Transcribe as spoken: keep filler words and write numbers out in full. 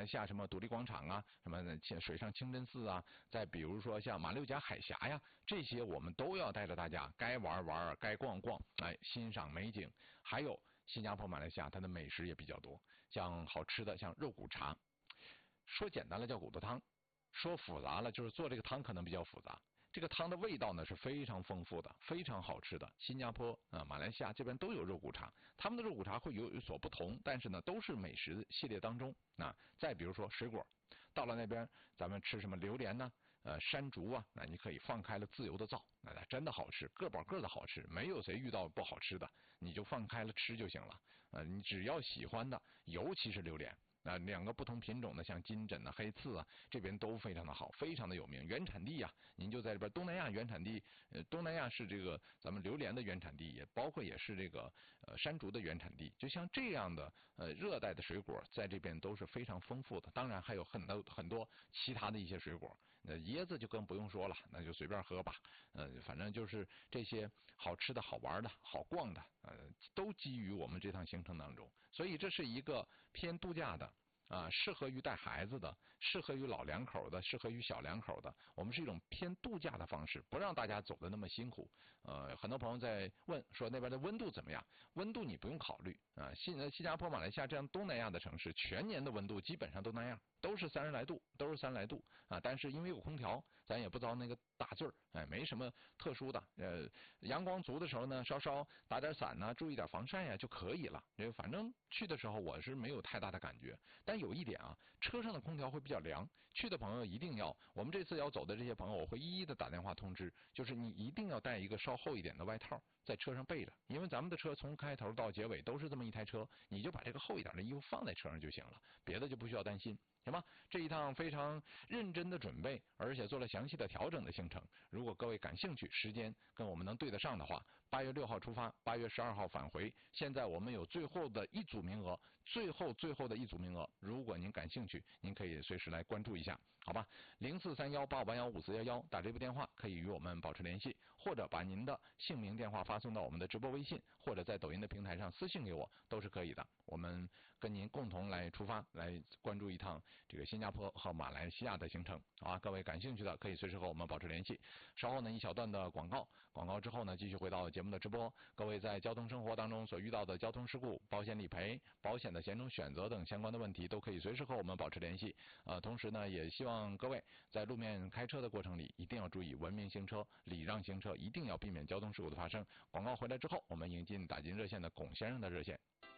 来西亚什么独立广场啊，什么水上清真寺啊，再比如说像马六甲海峡呀，这些我们都要带着大家该玩玩，该逛逛，哎，欣赏美景。还有新加坡、马来西亚，它的美食也比较多，像好吃的，像肉骨茶，说简单了叫骨头汤，说复杂了就是做这个汤可能比较复杂。这个汤的味道呢是非常丰富的，非常好吃的。新加坡啊、呃、马来西亚这边都有肉骨茶，他们的肉骨茶会有有所不同，但是呢都是美食系列当中啊。再比如说水果，到了那边咱们吃什么榴莲呢？呃，山竹啊，那你可以放开了自由的造，那真的好吃，个保个的好吃，没有谁遇到不好吃的，你就放开了吃就行了。呃，你只要喜欢的，尤其是榴莲。啊，两个不同品种的，像金枕啊、黑刺啊，这边都非常的好，非常的有名。原产地呀、啊，您就在这边东南亚原产地，呃，东南亚是这个咱们榴莲的原产地，也包括也是这个呃山竹的原产地。就像这样的呃热带的水果，在这边都是非常丰富的。当然还有很多很多其他的一些水果，那椰子就更不用说了，那就随便喝吧。呃，反正就是这些好吃的好玩的好逛的，呃，都基于我们这趟行程当中。所以这是一个偏度假的。啊，适合于带孩子的，适合于老两口的，适合于小两口的。我们是一种偏度假的方式，不让大家走得那么辛苦。呃，很多朋友在问说那边的温度怎么样？温度你不用考虑啊，新新加坡、马来西亚这样东南亚的城市，全年的温度基本上都那样。都是三十来度，都是三十来度啊！但是因为有空调，咱也不遭那个大罪儿，哎，没什么特殊的。呃，阳光足的时候呢，稍稍打点伞呢，注意点防晒呀就可以了。这反正去的时候我是没有太大的感觉，但有一点啊，车上的空调会比较凉。去的朋友一定要，我们这次要走的这些朋友，我会一一的打电话通知，就是你一定要带一个稍厚一点的外套在车上备着，因为咱们的车从开头到结尾都是这么一台车，你就把这个厚一点的衣服放在车上就行了，别的就不需要担心。行吧，这一趟非常认真的准备，而且做了详细的调整的行程。如果各位感兴趣，时间跟我们能对得上的话，八月六号出发，八月十二号返回。现在我们有最后的一组名额，最后最后的一组名额。如果您感兴趣，您可以随时来关注一下，好吧？零四三幺八五八幺五四幺幺打这部电话可以与我们保持联系，或者把您的姓名、电话发送到我们的直播微信，或者在抖音的平台上私信给我，都是可以的。我们跟您共同来出发，来关注一趟这个新加坡和马来西亚的行程，好啊，各位感兴趣的可以随时和我们保持联系。稍后呢一小段的广告，广告之后呢继续回到节目的直播。各位在交通生活当中所遇到的交通事故、保险理赔、保险的险种选择等相关的问题，都可以随时和我们保持联系。呃，同时呢也希望各位在路面开车的过程里一定要注意文明行车、礼让行车，一定要避免交通事故的发生。广告回来之后，我们迎进打进热线的龚先生的热线。